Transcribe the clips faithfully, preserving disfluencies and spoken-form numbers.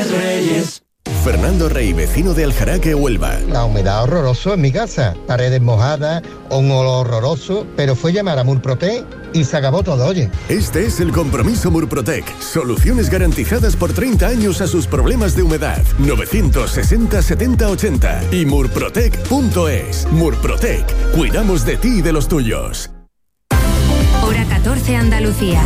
Reyes. Fernando Rey, vecino de Aljaraque, Huelva. La humedad horroroso en mi casa, paredes mojadas, un olor horroroso, pero fue llamar a Murprotec y se acabó todo, oye. Este es el compromiso Murprotec. Soluciones garantizadas por treinta años a sus problemas de humedad. novecientos sesenta setenta ochenta y murprotec punto es. Murprotec, cuidamos de ti y de los tuyos. Hora catorce, Andalucía.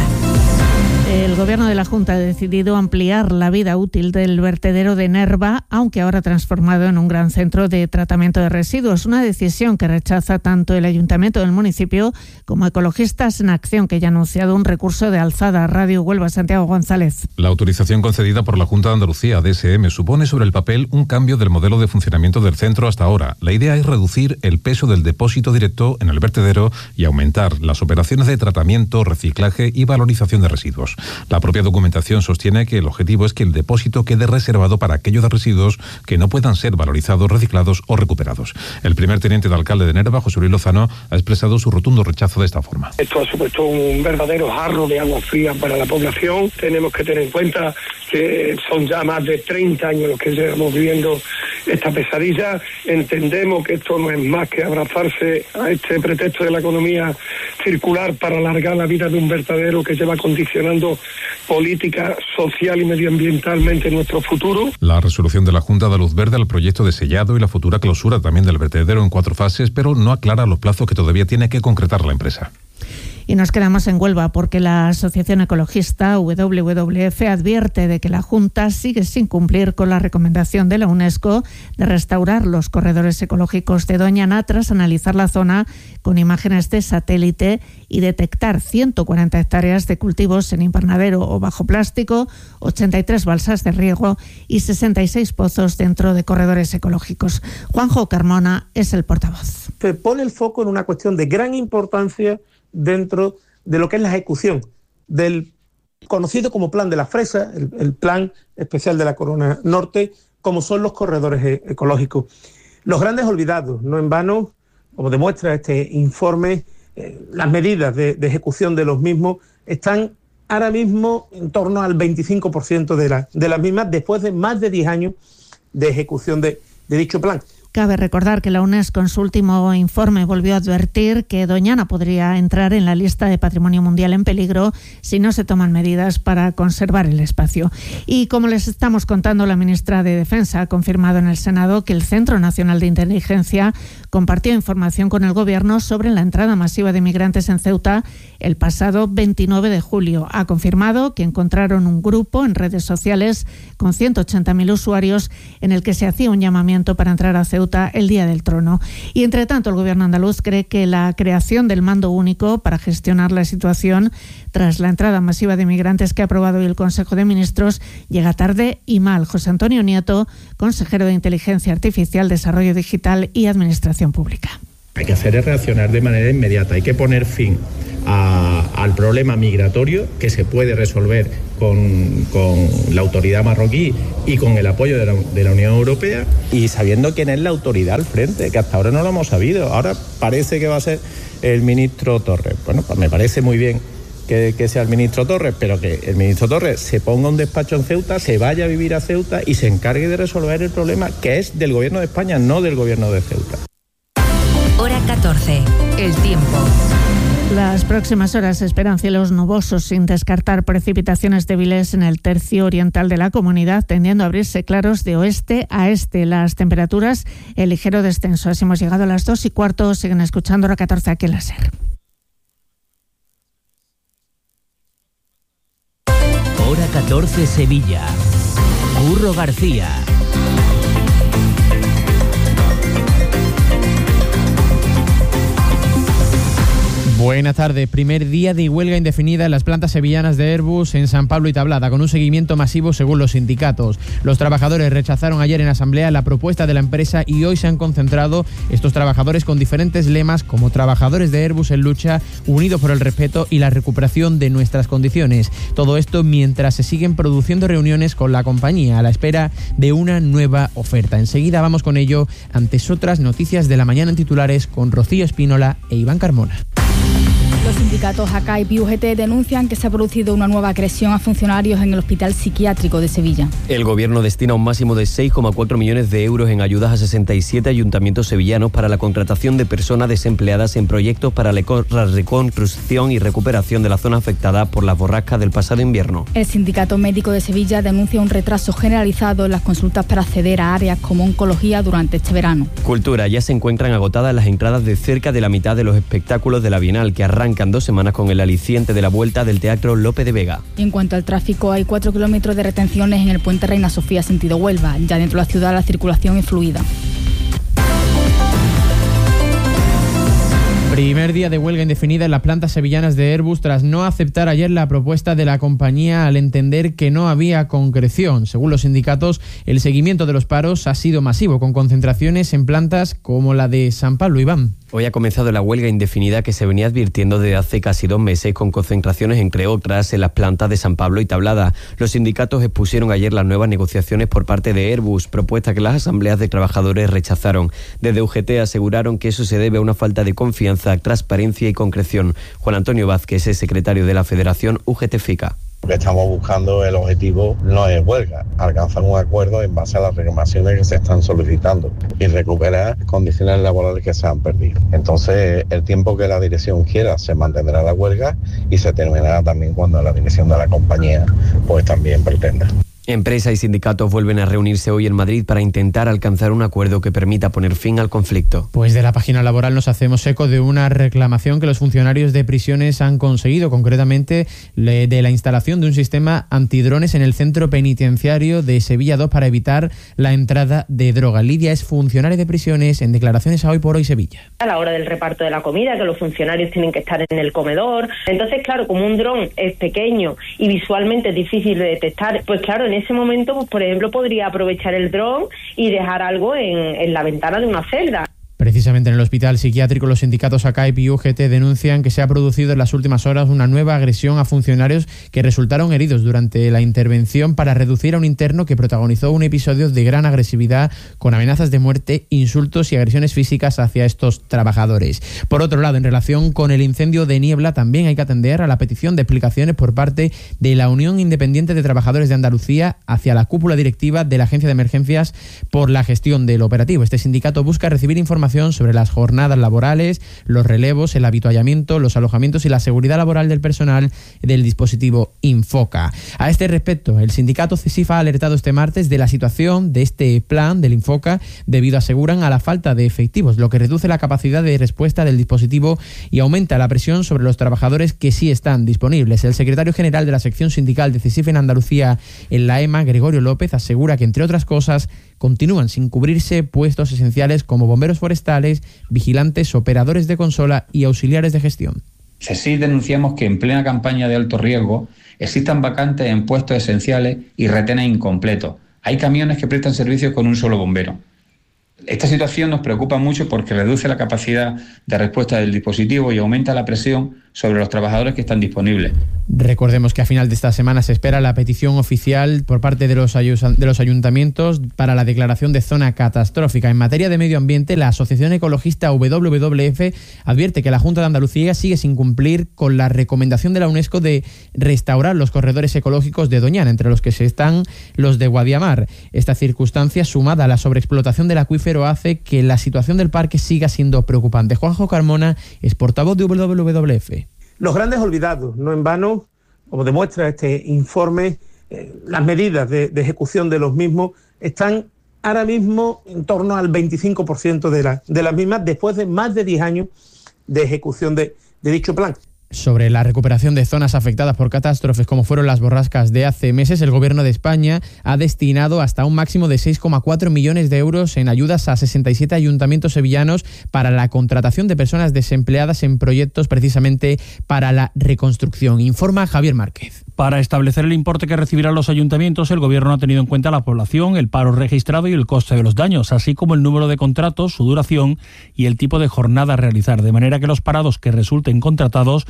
El Gobierno de la Junta ha decidido ampliar la vida útil del vertedero de Nerva, aunque ahora transformado en un gran centro de tratamiento de residuos. Una decisión que rechaza tanto el Ayuntamiento del municipio como Ecologistas en Acción, que ya ha anunciado un recurso de alzada. Radio Huelva, Santiago González. La autorización concedida por la Junta de Andalucía, D S M, supone sobre el papel un cambio del modelo de funcionamiento del centro hasta ahora. La idea es reducir el peso del depósito directo en el vertedero y aumentar las operaciones de tratamiento, reciclaje y valorización de residuos. La propia documentación sostiene que el objetivo es que el depósito quede reservado para aquellos residuos que no puedan ser valorizados, reciclados o recuperados. El primer teniente de alcalde de Nerva, José Luis Lozano, ha expresado su rotundo rechazo de esta forma. Esto ha supuesto un verdadero jarro de agua fría para la población. Tenemos que tener en cuenta que son ya más de treinta años los que llevamos viviendo esta pesadilla. Entendemos que esto no es más que abrazarse a este pretexto de la economía circular para alargar la vida de un vertedero que lleva condicionando política social y medioambientalmente nuestro futuro. La resolución de la Junta da luz verde al proyecto de sellado y la futura clausura también del vertedero en cuatro fases, pero no aclara los plazos que todavía tiene que concretar la empresa. Y nos quedamos en Huelva porque la Asociación Ecologista W W F advierte de que la Junta sigue sin cumplir con la recomendación de la UNESCO de restaurar los corredores ecológicos de Doñana tras analizar la zona con imágenes de satélite y detectar ciento cuarenta hectáreas de cultivos en invernadero o bajo plástico, ochenta y tres balsas de riego y sesenta y seis pozos dentro de corredores ecológicos. Juanjo Carmona es el portavoz. Se pone el foco en una cuestión de gran importancia dentro de lo que es la ejecución del conocido como Plan de la Fresa, el, el Plan Especial de la Corona Norte, como son los corredores e- ecológicos. Los grandes olvidados, no en vano, como demuestra este informe, eh, las medidas de, de ejecución de los mismos están ahora mismo en torno al veinticinco por ciento de, la, de las mismas, después de más de diez años de ejecución de, de dicho plan. Cabe recordar que la UNESCO en su último informe volvió a advertir que Doñana podría entrar en la lista de Patrimonio Mundial en peligro si no se toman medidas para conservar el espacio. Y como les estamos contando, la ministra de Defensa ha confirmado en el Senado que el Centro Nacional de Inteligencia compartió información con el Gobierno sobre la entrada masiva de migrantes en Ceuta el pasado veintinueve de julio. Ha confirmado que encontraron un grupo en redes sociales con ciento ochenta mil usuarios en el que se hacía un llamamiento para entrar a Ceuta el día del trono. Y entre tanto, el Gobierno andaluz cree que la creación del mando único para gestionar la situación tras la entrada masiva de migrantes que ha aprobado hoy el Consejo de Ministros llega tarde y mal. José Antonio Nieto, consejero de Inteligencia Artificial, Desarrollo Digital y Administración Pública. Hay que hacer es reaccionar de manera inmediata, hay que poner fin a, al problema migratorio que se puede resolver con, con la autoridad marroquí y con el apoyo de la, de la Unión Europea, y sabiendo quién es la autoridad al frente, que hasta ahora no lo hemos sabido. Ahora parece que va a ser el ministro Torres. Bueno, pues me parece muy bien que, que sea el ministro Torres, pero que el ministro Torres se ponga un despacho en Ceuta, se vaya a vivir a Ceuta y se encargue de resolver el problema que es del Gobierno de España, no del Gobierno de Ceuta. Hora catorce, el tiempo. Las próximas horas se esperan cielos nubosos sin descartar precipitaciones débiles en el tercio oriental de la comunidad, tendiendo a abrirse claros de oeste a este. Las temperaturas en ligero descenso. Así hemos llegado a las dos y cuarto. Siguen escuchando Hora catorce aquí en la SER. Hora catorce Sevilla. Curro García. Buenas tardes. Primer día de huelga indefinida en las plantas sevillanas de Airbus en San Pablo y Tablada, con un seguimiento masivo según los sindicatos. Los trabajadores rechazaron ayer en asamblea la propuesta de la empresa y hoy se han concentrado estos trabajadores con diferentes lemas como trabajadores de Airbus en lucha, unidos por el respeto y la recuperación de nuestras condiciones. Todo esto mientras se siguen produciendo reuniones con la compañía a la espera de una nueva oferta. Enseguida vamos con ello, antes otras noticias de la mañana en titulares con Rocío Espínola e Iván Carmona. Los sindicatos A C A I P y U G T denuncian que se ha producido una nueva agresión a funcionarios en el Hospital Psiquiátrico de Sevilla. El Gobierno destina un máximo de seis coma cuatro millones de euros en ayudas a sesenta y siete ayuntamientos sevillanos para la contratación de personas desempleadas en proyectos para la reconstrucción y recuperación de la zona afectada por las borrascas del pasado invierno. El Sindicato Médico de Sevilla denuncia un retraso generalizado en las consultas para acceder a áreas como oncología durante este verano. Cultura, ya se encuentran agotadas las entradas de cerca de la mitad de los espectáculos de la Bienal, que arrancan dos semanas con el aliciente de la vuelta del Teatro Lope de Vega. Y en cuanto al tráfico, hay cuatro kilómetros de retenciones en el puente Reina Sofía sentido Huelva. Ya dentro de la ciudad la circulación es fluida. Primer día de huelga indefinida en las plantas sevillanas de Airbus tras no aceptar ayer la propuesta de la compañía al entender que no había concreción. Según los sindicatos, el seguimiento de los paros ha sido masivo, con concentraciones en plantas como la de San Pablo. Iván. Hoy ha comenzado la huelga indefinida que se venía advirtiendo desde hace casi dos meses, con concentraciones, entre otras, en las plantas de San Pablo y Tablada. Los sindicatos expusieron ayer las nuevas negociaciones por parte de Airbus, propuesta que las asambleas de trabajadores rechazaron. Desde U G T aseguraron que eso se debe a una falta de confianza, transparencia y concreción. Juan Antonio Vázquez es secretario de la Federación U G T FICA. Lo que estamos buscando, el objetivo no es huelga, alcanzar un acuerdo en base a las reclamaciones que se están solicitando y recuperar condiciones laborales que se han perdido. Entonces, el tiempo que la dirección quiera se mantendrá la huelga y se terminará también cuando la dirección de la compañía pues también pretenda. Empresa y sindicatos vuelven a reunirse hoy en Madrid para intentar alcanzar un acuerdo que permita poner fin al conflicto. Pues de la página laboral nos hacemos eco de una reclamación que los funcionarios de prisiones han conseguido, concretamente de la instalación de un sistema antidrones en el centro penitenciario de Sevilla dos para evitar la entrada de droga. Lidia es funcionaria de prisiones en declaraciones a Hoy por Hoy Sevilla. A la hora del reparto de la comida, que los funcionarios tienen que estar en el comedor. Entonces, claro, como un dron es pequeño y visualmente es difícil de detectar, pues claro, en ese momento, pues por ejemplo, podría aprovechar el dron y dejar algo en, en la ventana de una celda. Precisamente en el hospital psiquiátrico, los sindicatos A C A I P y U G T denuncian que se ha producido en las últimas horas una nueva agresión a funcionarios que resultaron heridos durante la intervención para reducir a un interno que protagonizó un episodio de gran agresividad con amenazas de muerte, insultos y agresiones físicas hacia estos trabajadores. Por otro lado, en relación con el incendio de Niebla, también hay que atender a la petición de explicaciones por parte de la Unión Independiente de Trabajadores de Andalucía hacia la cúpula directiva de la Agencia de Emergencias por la gestión del operativo. Este sindicato busca recibir información sobre las jornadas laborales, los relevos, el habituallamiento, los alojamientos y la seguridad laboral del personal del dispositivo Infoca. A este respecto, el sindicato CESIF ha alertado este martes de la situación de este plan del Infoca debido, aseguran, a la falta de efectivos, lo que reduce la capacidad de respuesta del dispositivo y aumenta la presión sobre los trabajadores que sí están disponibles. El secretario general de la sección sindical de CESIF en Andalucía, en la EMA, Gregorio López, asegura que, entre otras cosas, continúan sin cubrirse puestos esenciales como bomberos forestales, vigilantes, operadores de consola y auxiliares de gestión. CESIF denunciamos que en plena campaña de alto riesgo existan vacantes en puestos esenciales y retenes incompletos. Hay camiones que prestan servicio con un solo bombero. Esta situación nos preocupa mucho porque reduce la capacidad de respuesta del dispositivo y aumenta la presión sobre los trabajadores que están disponibles. Recordemos que a final de esta semana se espera la petición oficial por parte de los, de los ayuntamientos para la declaración de zona catastrófica. En materia de medio ambiente, la Asociación Ecologista W W F advierte que la Junta de Andalucía sigue sin cumplir con la recomendación de la UNESCO de restaurar los corredores ecológicos de Doñana, entre los que se están los de Guadiamar. Esta circunstancia, sumada a la sobreexplotación del acuífero, hace que la situación del parque siga siendo preocupante. Juanjo Carmona es portavoz de W W F. Los grandes olvidados, no en vano, como demuestra este informe, eh, las medidas de, de ejecución de los mismos están ahora mismo en torno al veinticinco por ciento de, la, de las mismas, después de más de diez años de ejecución de, de dicho plan. Sobre la recuperación de zonas afectadas por catástrofes como fueron las borrascas de hace meses, el Gobierno de España ha destinado hasta un máximo de seis coma cuatro millones de euros en ayudas a sesenta y siete ayuntamientos sevillanos para la contratación de personas desempleadas en proyectos precisamente para la reconstrucción. Informa Javier Márquez. Para establecer el importe que recibirán los ayuntamientos, el Gobierno ha tenido en cuenta la población, el paro registrado y el coste de los daños, así como el número de contratos, su duración y el tipo de jornada a realizar, de manera que los parados que resulten contratados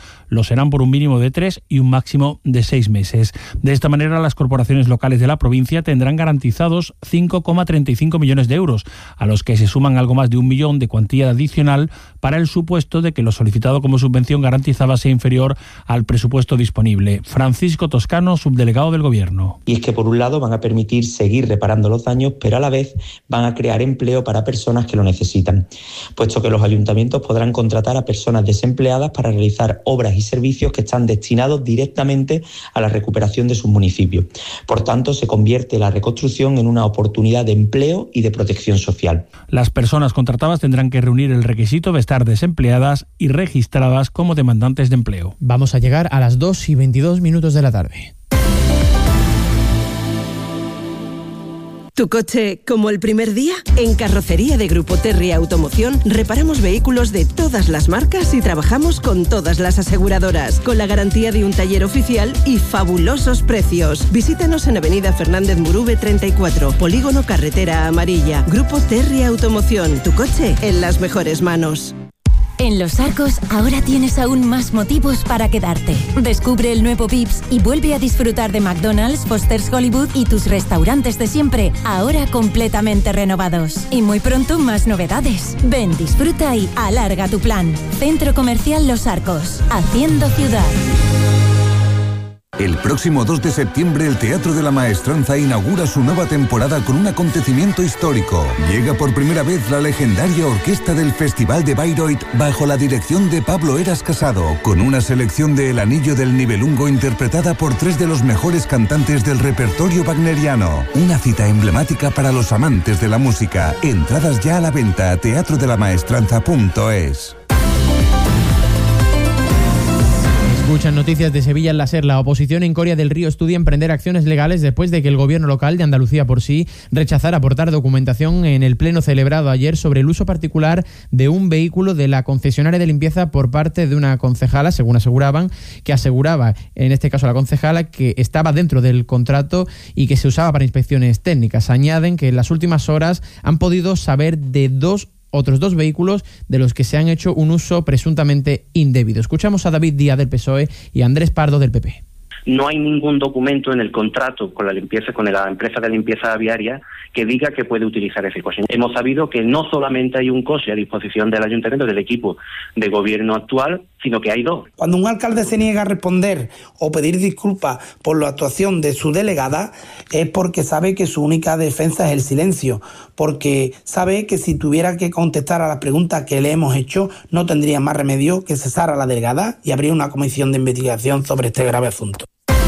lo serán por un mínimo de tres y un máximo de seis meses. De esta manera, las corporaciones locales de la provincia tendrán garantizados cinco coma treinta y cinco millones de euros, a los que se suman algo más de un millón de cuantía adicional para el supuesto de que lo solicitado como subvención garantizada sea inferior al presupuesto disponible. Francisco Toscano, subdelegado del Gobierno. Y es que por un lado van a permitir seguir reparando los daños, pero a la vez van a crear empleo para personas que lo necesitan, puesto que los ayuntamientos podrán contratar a personas desempleadas para realizar obras y servicios que están destinados directamente a la recuperación de sus municipios. Por tanto, se convierte la reconstrucción en una oportunidad de empleo y de protección social. Las personas contratadas tendrán que reunir el requisito de estar desempleadas y registradas como demandantes de empleo. Vamos a llegar a las dos y veintidós minutos de la tarde. ¿Tu coche como el primer día? En Carrocería de Grupo Terry Automoción reparamos vehículos de todas las marcas y trabajamos con todas las aseguradoras, con la garantía de un taller oficial y fabulosos precios. Visítanos en Avenida Fernández Murube treinta y cuatro, Polígono Carretera Amarilla. Grupo Terry Automoción, tu coche en las mejores manos. En Los Arcos ahora tienes aún más motivos para quedarte. Descubre el nuevo Vips y vuelve a disfrutar de McDonald's, Foster's Hollywood y tus restaurantes de siempre, ahora completamente renovados. Y muy pronto más novedades. Ven, disfruta y alarga tu plan. Centro Comercial Los Arcos, haciendo ciudad. El próximo dos de septiembre el Teatro de la Maestranza inaugura su nueva temporada con un acontecimiento histórico. Llega por primera vez la legendaria orquesta del Festival de Bayreuth bajo la dirección de Pablo Eras Casado, con una selección de El Anillo del Nibelungo interpretada por tres de los mejores cantantes del repertorio wagneriano. Una cita emblemática para los amantes de la música. Entradas ya a la venta a teatro de la maestranza punto es. Escuchan noticias de Sevilla en la SER. La oposición en Coria del Río estudia emprender acciones legales después de que el gobierno local de Andalucía por sí rechazara aportar documentación en el pleno celebrado ayer sobre el uso particular de un vehículo de la concesionaria de limpieza por parte de una concejala, según aseguraban, que aseguraba, en este caso la concejala, que estaba dentro del contrato y que se usaba para inspecciones técnicas. Añaden que en las últimas horas han podido saber de dos otros dos vehículos de los que se han hecho un uso presuntamente indebido. Escuchamos a David Díaz del P S O E y a Andrés Pardo del P P. No hay ningún documento en el contrato con la limpieza, con la empresa de limpieza viaria que diga que puede utilizar ese coche. Hemos sabido que no solamente hay un coche a disposición del ayuntamiento, del equipo de gobierno actual, sino que hay dos. Cuando un alcalde se niega a responder o pedir disculpas por la actuación de su delegada, es porque sabe que su única defensa es el silencio, porque sabe que si tuviera que contestar a las preguntas que le hemos hecho, no tendría más remedio que cesar a la delegada y abrir una comisión de investigación sobre este grave asunto.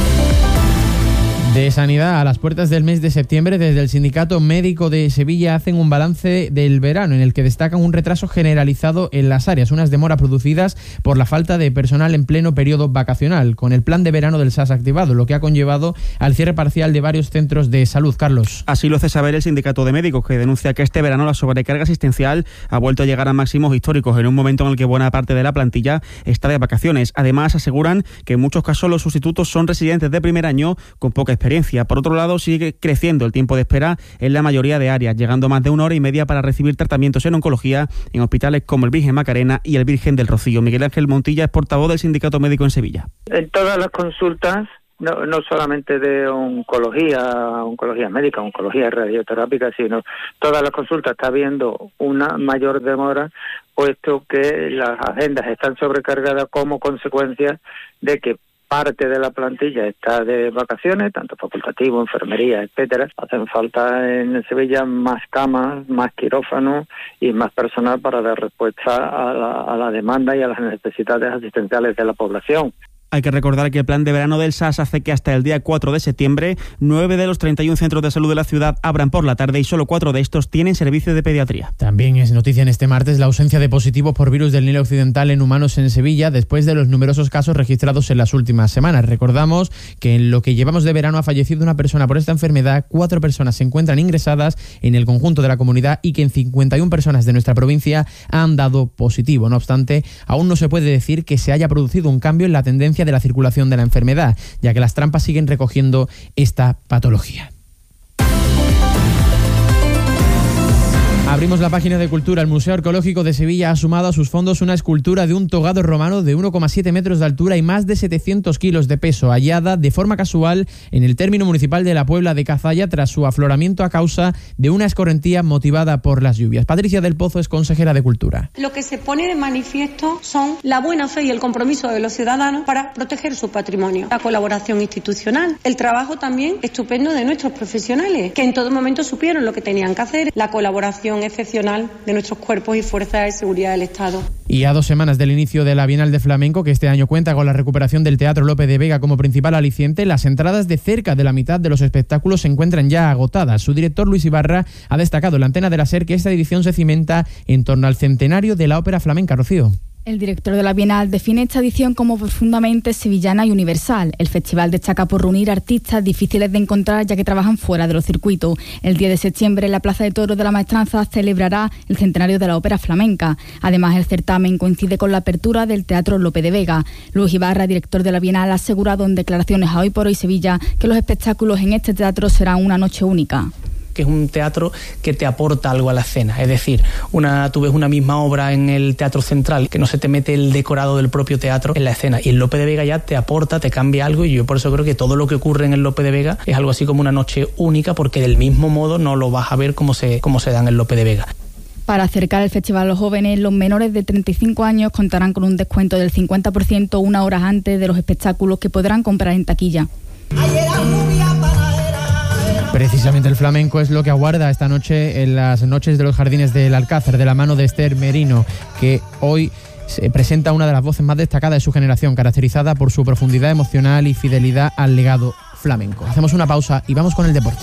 De Sanidad, a las puertas del mes de septiembre, desde el Sindicato Médico de Sevilla hacen un balance del verano en el que destacan un retraso generalizado en las áreas, unas demoras producidas por la falta de personal en pleno periodo vacacional, con el plan de verano del S A S activado, lo que ha conllevado al cierre parcial de varios centros de salud. Carlos. Así lo hace saber el Sindicato de Médicos, que denuncia que este verano la sobrecarga asistencial ha vuelto a llegar a máximos históricos en un momento en el que buena parte de la plantilla está de vacaciones. Además, aseguran que en muchos casos los sustitutos son residentes de primer año con poca experiencia. Por otro lado, sigue creciendo el tiempo de espera en la mayoría de áreas, llegando a más de una hora y media para recibir tratamientos en oncología en hospitales como el Virgen Macarena y el Virgen del Rocío. Miguel Ángel Montilla es portavoz del Sindicato Médico en Sevilla. En todas las consultas, no, no solamente de oncología, oncología médica, oncología radioterápica, sino todas las consultas está habiendo una mayor demora, puesto que las agendas están sobrecargadas como consecuencia de que parte de la plantilla está de vacaciones, tanto facultativo, enfermería, etcétera. Hacen falta en Sevilla más camas, más quirófanos y más personal para dar respuesta a la, a la demanda y a las necesidades asistenciales de la población. Hay que recordar que el plan de verano del S A S hace que hasta el día cuatro de septiembre, nueve de los treinta y un centros de salud de la ciudad abran por la tarde y solo cuatro de estos tienen servicio de pediatría. También es noticia en este martes la ausencia de positivos por virus del Nilo Occidental en humanos en Sevilla después de los numerosos casos registrados en las últimas semanas. Recordamos que en lo que llevamos de verano ha fallecido una persona por esta enfermedad, cuatro personas se encuentran ingresadas en el conjunto de la comunidad y que en cincuenta y una personas de nuestra provincia han dado positivo. No obstante, aún no se puede decir que se haya producido un cambio en la tendencia de la circulación de la enfermedad, ya que las trampas siguen recogiendo esta patología. Abrimos la página de Cultura. El Museo Arqueológico de Sevilla ha sumado a sus fondos una escultura de un togado romano de uno coma siete metros de altura y más de setecientos kilos de peso, hallada de forma casual en el término municipal de la Puebla de Cazalla tras su afloramiento a causa de una escorrentía motivada por las lluvias. Patricia del Pozo es consejera de Cultura. Lo que se pone de manifiesto son la buena fe y el compromiso de los ciudadanos para proteger su patrimonio, la colaboración institucional, el trabajo también estupendo de nuestros profesionales, que en todo momento supieron lo que tenían que hacer, la colaboración excepcional de nuestros cuerpos y fuerzas de seguridad del Estado. Y a dos semanas del inicio de la Bienal de Flamenco, que este año cuenta con la recuperación del Teatro Lope de Vega como principal aliciente, las entradas de cerca de la mitad de los espectáculos se encuentran ya agotadas. Su director, Luis Ibarra, ha destacado en la antena de la SER que esta edición se cimenta en torno al centenario de la ópera flamenca. Rocío. El director de la Bienal define esta edición como profundamente sevillana y universal. El festival destaca por reunir artistas difíciles de encontrar ya que trabajan fuera de los circuitos. El diez de septiembre en la Plaza de Toros de la Maestranza celebrará el centenario de la ópera flamenca. Además, el certamen coincide con la apertura del Teatro Lope de Vega. Luis Ibarra, director de la Bienal, ha asegurado en declaraciones a Hoy por Hoy Sevilla que los espectáculos en este teatro serán una noche única. Que es un teatro que te aporta algo a la escena, es decir, una, tú ves una misma obra en el Teatro Central, que no se te mete el decorado del propio teatro en la escena, y el Lope de Vega ya te aporta, te cambia algo, y yo por eso creo que todo lo que ocurre en el Lope de Vega es algo así como una noche única, porque del mismo modo no lo vas a ver como se, como se da en el Lope de Vega. Para acercar el festival a los jóvenes, los menores de treinta y cinco años contarán con un descuento del cincuenta por ciento una hora antes de los espectáculos que podrán comprar en taquilla. Precisamente el flamenco es lo que aguarda esta noche en las noches de los Jardines del Alcázar, de la mano de Esther Merino, que hoy se presenta una de las voces más destacadas de su generación, caracterizada por su profundidad emocional y fidelidad al legado flamenco. Hacemos una pausa y vamos con el deporte.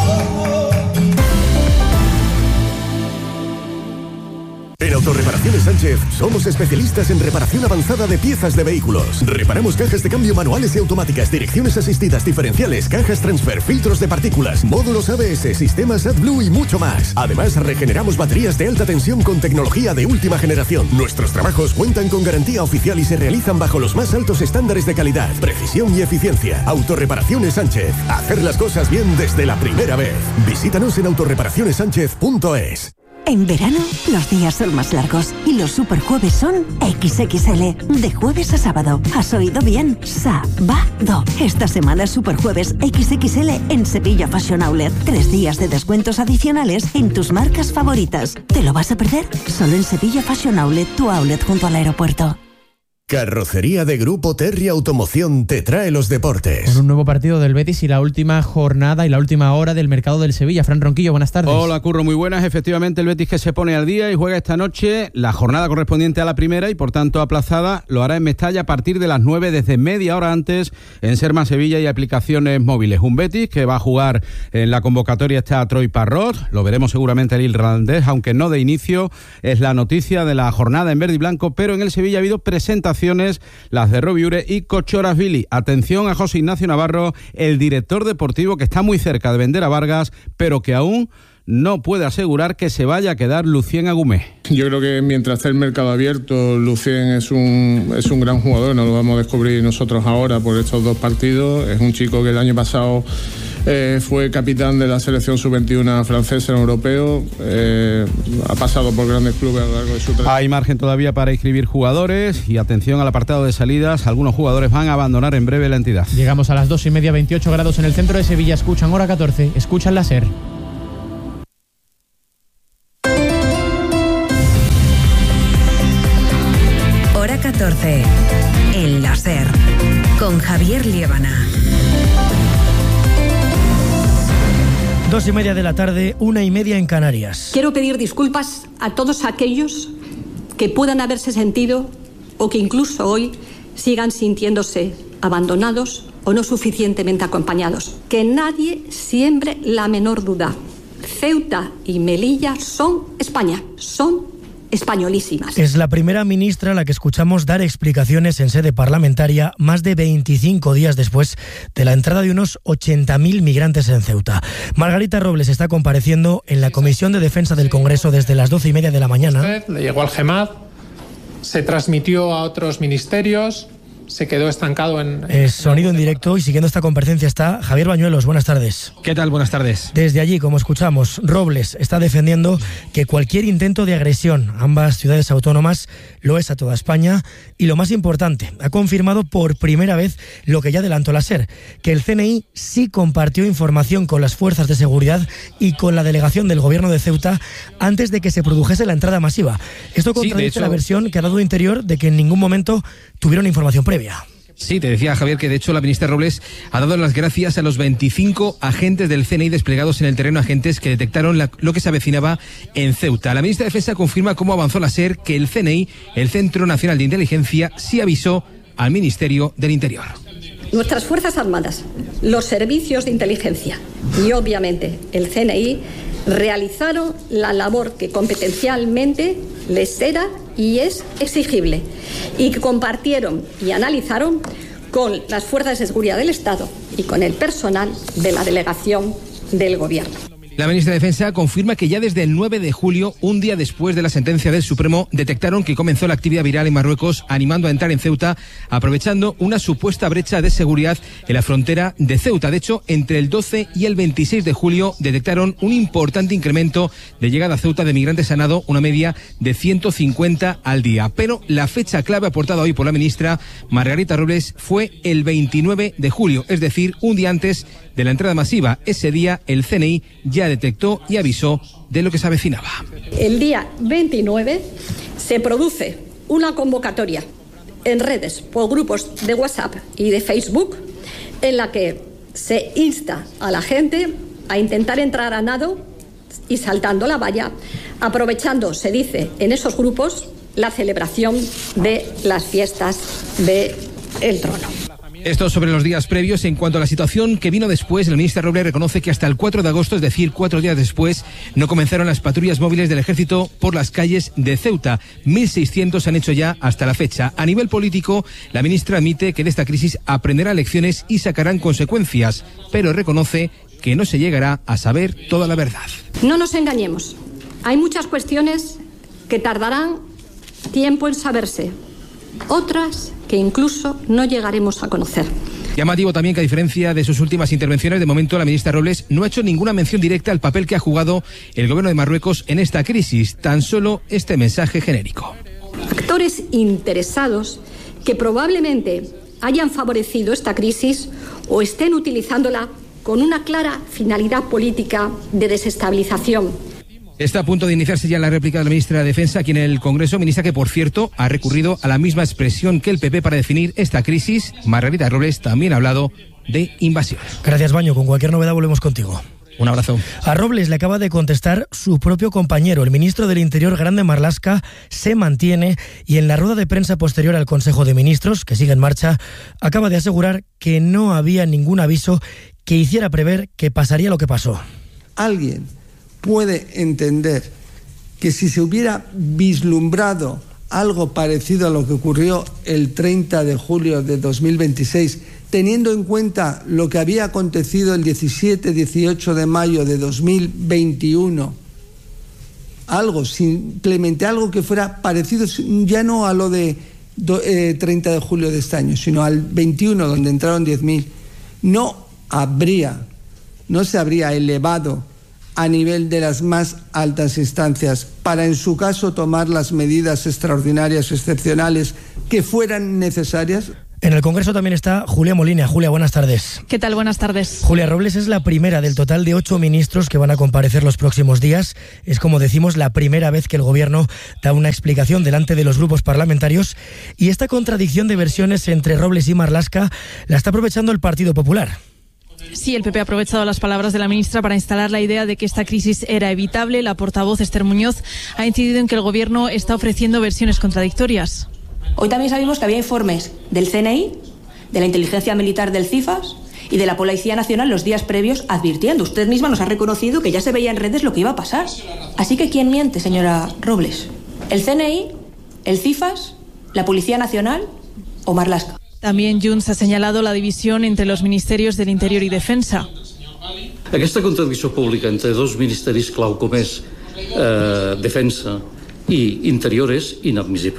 En Autorreparaciones Sánchez somos especialistas en reparación avanzada de piezas de vehículos. Reparamos cajas de cambio manuales y automáticas, direcciones asistidas diferenciales, cajas transfer, filtros de partículas, módulos A B S, sistemas AdBlue y mucho más. Además, regeneramos baterías de alta tensión con tecnología de última generación. Nuestros trabajos cuentan con garantía oficial y se realizan bajo los más altos estándares de calidad, precisión y eficiencia. Autorreparaciones Sánchez. Hacer las cosas bien desde la primera vez. Visítanos en autorreparaciones sánchez punto es. En verano, los días son más largos y los superjueves son equis equis ele, de jueves a sábado. ¿Has oído bien? Sábado. Esta semana es superjueves equis equis ele en Sevilla Fashion Outlet. Tres días de descuentos adicionales en tus marcas favoritas. ¿Te lo vas a perder? Solo en Sevilla Fashion Outlet, tu outlet junto al aeropuerto. Carrocería de Grupo Terry Automoción te trae los deportes. Con un nuevo partido del Betis y la última jornada y la última hora del mercado del Sevilla. Fran Ronquillo, buenas tardes. Hola, Curro, muy buenas. Efectivamente, el Betis que se pone al día y juega esta noche la jornada correspondiente a la primera y por tanto aplazada. Lo hará en Mestalla a partir de las nueve, desde media hora antes en Serma Sevilla y aplicaciones móviles. Un Betis que va a jugar en la convocatoria está Troy Parrott. Lo veremos seguramente el irlandés, aunque no de inicio. Es la noticia de la jornada en verde y blanco, pero en el Sevilla ha habido presentaciones, las de Robiure y Cochorasvili. Atención a José Ignacio Navarro, el director deportivo, que está muy cerca de vender a Vargas, pero que aún no puede asegurar que se vaya a quedar Lucien Agumé. Yo creo que mientras esté el mercado abierto, Lucien es un, es un gran jugador, no lo vamos a descubrir nosotros ahora por estos dos partidos. Es un chico que el año pasado eh, fue capitán de la selección sub veintiuno francesa en europeo, eh, ha pasado por grandes clubes a lo largo de su trayectoria. Hay margen todavía para inscribir jugadores y atención al apartado de salidas, algunos jugadores van a abandonar en breve la entidad. Llegamos a las dos y media, veintiocho grados en el centro de Sevilla. Escuchan Hora catorce, escuchan la SER. Hora catorce, en la SER, con Javier Liébana. Dos y media de la tarde, una y media en Canarias. Quiero pedir disculpas a todos aquellos que puedan haberse sentido o que incluso hoy sigan sintiéndose abandonados o no suficientemente acompañados. Que nadie siembre la menor duda. Ceuta y Melilla son España, son españolísimas. Es la primera ministra a la que escuchamos dar explicaciones en sede parlamentaria más de veinticinco días después de la entrada de unos ochenta mil migrantes en Ceuta. Margarita Robles está compareciendo en la Comisión de Defensa del Congreso desde las doce y media de la mañana. Le llegó al GEMAD, se transmitió a otros ministerios, se quedó estancado en... Eh, sonido en directo, y siguiendo esta comparecencia está Javier Bañuelos. Buenas tardes. ¿Qué tal? Buenas tardes. Desde allí, como escuchamos, Robles está defendiendo que cualquier intento de agresión a ambas ciudades autónomas lo es a toda España, y lo más importante, ha confirmado por primera vez lo que ya adelantó la SER, que el C N I sí compartió información con las fuerzas de seguridad y con la delegación del gobierno de Ceuta antes de que se produjese la entrada masiva. Esto contradice sí, hecho... la versión que ha dado Interior de que en ningún momento tuvieron información previa. Sí, te decía Javier que de hecho la ministra Robles ha dado las gracias a los veinticinco agentes del C N I desplegados en el terreno, agentes que detectaron la, lo que se avecinaba en Ceuta. La ministra de Defensa confirma cómo avanzó la SER que el C N I, el Centro Nacional de Inteligencia, sí avisó al Ministerio del Interior. Nuestras Fuerzas Armadas, los servicios de inteligencia y obviamente el C N I realizaron la labor que competencialmente les era y es exigible, y que compartieron y analizaron con las fuerzas de seguridad del Estado y con el personal de la delegación del Gobierno. La ministra de Defensa confirma que ya desde el nueve de julio, un día después de la sentencia del Supremo, detectaron que comenzó la actividad viral en Marruecos, animando a entrar en Ceuta, aprovechando una supuesta brecha de seguridad en la frontera de Ceuta. De hecho, entre el doce y el veintiséis de julio detectaron un importante incremento de llegada a Ceuta de migrantes a nado, una media de ciento cincuenta al día. Pero la fecha clave aportada hoy por la ministra Margarita Robles fue el veintinueve de julio, es decir, un día antes de la entrada masiva. Ese día el C N I ya detectó y avisó de lo que se avecinaba. El día veintinueve se produce una convocatoria en redes por grupos de WhatsApp y de Facebook en la que se insta a la gente a intentar entrar a nado y saltando la valla, aprovechando, se dice en esos grupos, la celebración de las fiestas del Trono. Esto sobre los días previos. En cuanto a la situación que vino después, el ministro Robles reconoce que hasta el cuatro de agosto, es decir, cuatro días después, no comenzaron las patrullas móviles del ejército por las calles de Ceuta. mil seiscientos han hecho ya hasta la fecha. A nivel político, la ministra admite que de esta crisis aprenderá lecciones y sacarán consecuencias, pero reconoce que no se llegará a saber toda la verdad. No nos engañemos. Hay muchas cuestiones que tardarán tiempo en saberse, otras que incluso no llegaremos a conocer. Llamativo también que, a diferencia de sus últimas intervenciones, de momento la ministra Robles no ha hecho ninguna mención directa al papel que ha jugado el gobierno de Marruecos en esta crisis, tan solo este mensaje genérico. Actores interesados que probablemente hayan favorecido esta crisis o estén utilizándola con una clara finalidad política de desestabilización. Está a punto de iniciarse ya la réplica de la ministra de Defensa aquí en el Congreso, ministra que, por cierto, ha recurrido a la misma expresión que el P P para definir esta crisis. Margarita Robles también ha hablado de invasión. Gracias, Baño. Con cualquier novedad volvemos contigo. Un abrazo. A Robles le acaba de contestar su propio compañero, el ministro del Interior, Grande Marlaska, se mantiene, y en la rueda de prensa posterior al Consejo de Ministros, que sigue en marcha, acaba de asegurar que no había ningún aviso que hiciera prever que pasaría lo que pasó. Alguien puede entender que si se hubiera vislumbrado algo parecido a lo que ocurrió el treinta de julio de dos mil veintiséis, teniendo en cuenta lo que había acontecido el diecisiete dieciocho de mayo de dos mil veintiuno, algo, simplemente algo que fuera parecido, ya no a lo de eh, treinta de julio de este año, sino al veintiuno, donde entraron diez mil, no habría, no se habría elevado a nivel de las más altas instancias para, en su caso, tomar las medidas extraordinarias o excepcionales que fueran necesarias. En el Congreso también está Julia Molina. Julia, buenas tardes. ¿Qué tal? Buenas tardes. Julia Robles es la primera del total de ocho ministros que van a comparecer los próximos días. Es, como decimos, la primera vez que el Gobierno da una explicación delante de los grupos parlamentarios, y esta contradicción de versiones entre Robles y Marlaska la está aprovechando el Partido Popular. Sí, el P P ha aprovechado las palabras de la ministra para instalar la idea de que esta crisis era evitable. La portavoz Esther Muñoz ha incidido en que el Gobierno está ofreciendo versiones contradictorias. Hoy también sabemos que había informes del C N I, de la inteligencia militar del CIFAS y de la Policía Nacional los días previos advirtiendo. Usted misma nos ha reconocido que ya se veía en redes lo que iba a pasar. Así que ¿quién miente, señora Robles? ¿El C N I, el CIFAS, la Policía Nacional o Marlaska? También Junts ha señalado la división entre los ministerios del Interior y Defensa. Aquesta contradicció pública entre dos ministeris clau com és eh, Defensa i Interior és inadmissible.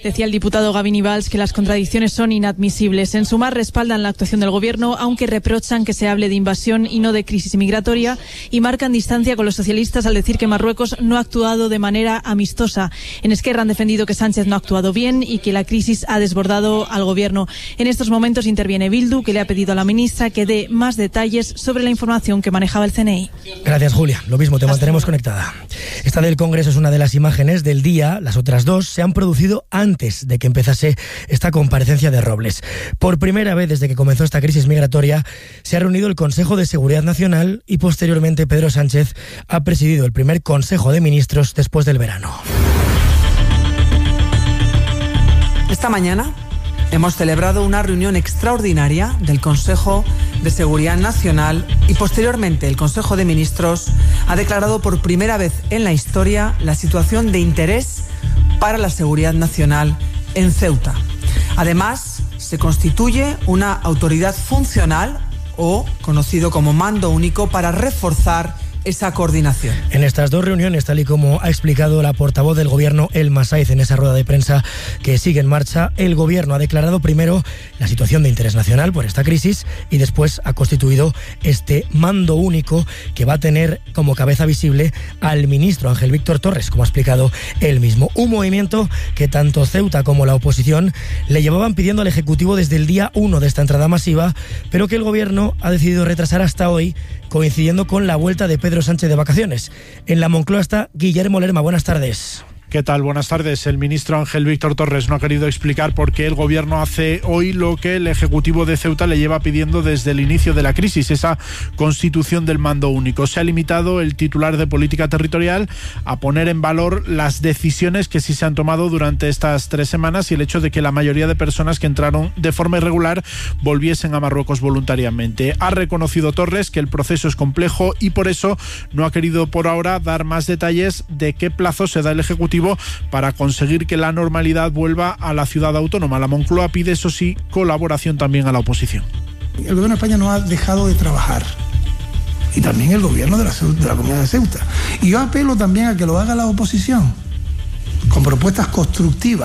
Decía el diputado Gavin Valls que las contradicciones son inadmisibles. En Sumar respaldan la actuación del Gobierno, aunque reprochan que se hable de invasión y no de crisis migratoria, y marcan distancia con los socialistas al decir que Marruecos no ha actuado de manera amistosa. En Esquerra han defendido que Sánchez no ha actuado bien y que la crisis ha desbordado al Gobierno. En estos momentos interviene Bildu, que le ha pedido a la ministra que dé más detalles sobre la información que manejaba el C N I. Gracias, Julia. Lo mismo, te mantenemos conectada. Esta del Congreso es una de las imágenes del día. Las otras dos se han producido antes de que empezase esta comparecencia de Robles. Por primera vez desde que comenzó esta crisis migratoria, se ha reunido el Consejo de Seguridad Nacional y posteriormente Pedro Sánchez ha presidido el primer Consejo de Ministros después del verano. Esta mañana hemos celebrado una reunión extraordinaria del Consejo de Seguridad Nacional y posteriormente el Consejo de Ministros ha declarado por primera vez en la historia la situación de interés para la seguridad nacional en Ceuta. Además, se constituye una autoridad funcional o conocido como mando único para reforzar esa coordinación. En estas dos reuniones, tal y como ha explicado la portavoz del Gobierno, Elma Saiz, en esa rueda de prensa que sigue en marcha, el Gobierno ha declarado primero la situación de interés nacional por esta crisis y después ha constituido este mando único que va a tener como cabeza visible al ministro Ángel Víctor Torres, como ha explicado él mismo. Un movimiento que tanto Ceuta como la oposición le llevaban pidiendo al Ejecutivo desde el día uno de esta entrada masiva, pero que el Gobierno ha decidido retrasar hasta hoy, coincidiendo con la vuelta de Pedro Sánchez de vacaciones. En la Moncloa está Guillermo Lerma. Buenas tardes. ¿Qué tal? Buenas tardes. El ministro Ángel Víctor Torres no ha querido explicar por qué el Gobierno hace hoy lo que el Ejecutivo de Ceuta le lleva pidiendo desde el inicio de la crisis, esa constitución del mando único. Se ha limitado el titular de Política Territorial a poner en valor las decisiones que sí se han tomado durante estas tres semanas y el hecho de que la mayoría de personas que entraron de forma irregular volviesen a Marruecos voluntariamente. Ha reconocido Torres que el proceso es complejo y por eso no ha querido por ahora dar más detalles de qué plazo se da el Ejecutivo para conseguir que la normalidad vuelva a la ciudad autónoma. La Moncloa pide, eso sí, colaboración también a la oposición. El Gobierno de España no ha dejado de trabajar y también el Gobierno de la, de la Comunidad de Ceuta. Y yo apelo también a que lo haga la oposición con propuestas constructivas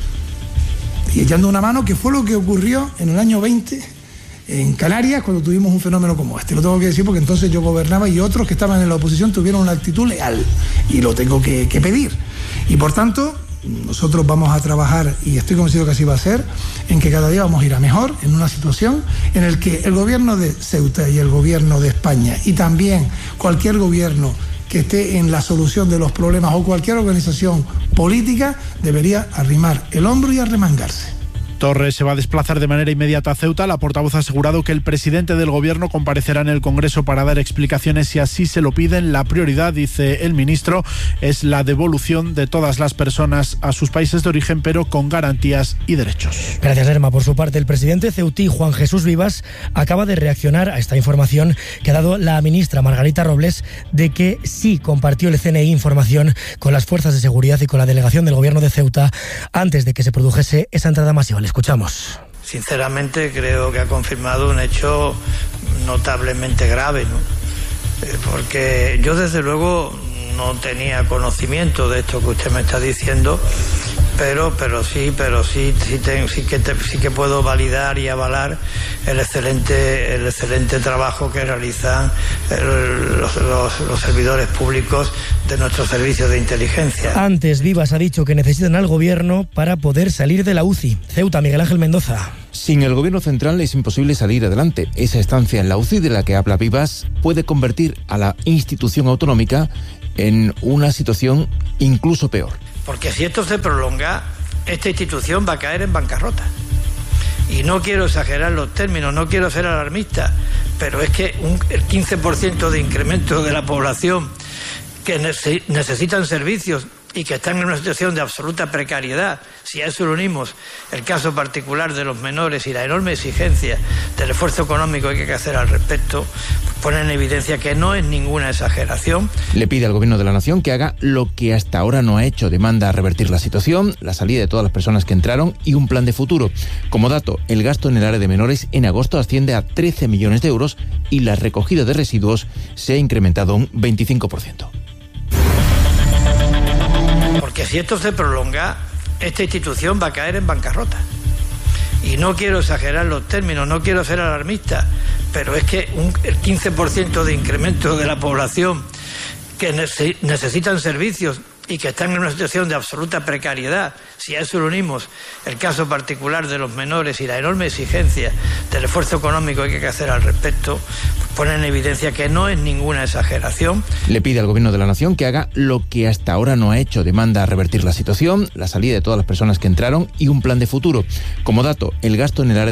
y echando una mano, que fue lo que ocurrió en el año veinte en Canarias cuando tuvimos un fenómeno como este. Lo tengo que decir porque entonces yo gobernaba y otros que estaban en la oposición tuvieron una actitud leal y lo tengo que, que pedir. Y por tanto, nosotros vamos a trabajar, y estoy convencido que así va a ser, en que cada día vamos a ir a mejor, en una situación en la que el Gobierno de Ceuta y el Gobierno de España y también cualquier gobierno que esté en la solución de los problemas o cualquier organización política debería arrimar el hombro y arremangarse. Torres se va a desplazar de manera inmediata a Ceuta. La portavoz ha asegurado que el presidente del Gobierno comparecerá en el Congreso para dar explicaciones si así se lo piden. La prioridad, dice el ministro, es la devolución de todas las personas a sus países de origen, pero con garantías y derechos. Gracias, Lerma. Por su parte, el presidente ceutí, Juan Jesús Vivas, acaba de reaccionar a esta información que ha dado la ministra Margarita Robles de que sí compartió el C N I información con las fuerzas de seguridad y con la delegación del Gobierno de Ceuta antes de que se produjese esa entrada masiva. Escuchamos. Sinceramente creo que ha confirmado un hecho notablemente grave, ¿no? Eh, porque yo desde luego no tenía conocimiento de esto que usted me está diciendo, pero pero sí, pero sí, sí, ten, sí que te, sí que puedo validar y avalar el excelente el excelente trabajo que realizan el, los, los, los servidores públicos de nuestros servicios de inteligencia. Antes, Vivas ha dicho que necesitan al Gobierno para poder salir de la U C I. Ceuta, Miguel Ángel Mendoza. Sin el Gobierno central es imposible salir adelante. Esa estancia en la U C I de la que habla Vivas puede convertir a la institución autonómica en una situación incluso peor. Porque si esto se prolonga, esta institución va a caer en bancarrota. Y no quiero exagerar los términos, no quiero ser alarmista, pero es que un, el quince por ciento de incremento de la población que nece- necesitan servicios y que están en una situación de absoluta precariedad, si a eso le unimos el caso particular de los menores y la enorme exigencia del esfuerzo económico que hay que hacer al respecto, pues ponen en evidencia que no es ninguna exageración. Le pide al Gobierno de la Nación que haga lo que hasta ahora no ha hecho. Demanda revertir la situación, la salida de todas las personas que entraron y un plan de futuro. Como dato, el gasto en el área de menores en agosto asciende a trece millones de euros y la recogida de residuos se ha incrementado un veinticinco por ciento. Porque si esto se prolonga, esta institución va a caer en bancarrota. Y no quiero exagerar los términos, no quiero ser alarmista, pero es que un, el quince por ciento de incremento de la población que nece- necesitan servicios y que están en una situación de absoluta precariedad, si a eso le unimos el caso particular de los menores y la enorme exigencia del esfuerzo económico que hay que hacer al respecto, pues ponen en evidencia que no es ninguna exageración. Le pide al Gobierno de la Nación que haga lo que hasta ahora no ha hecho. Demanda revertir la situación, la salida de todas las personas que entraron y un plan de futuro. Como dato, el gasto en el área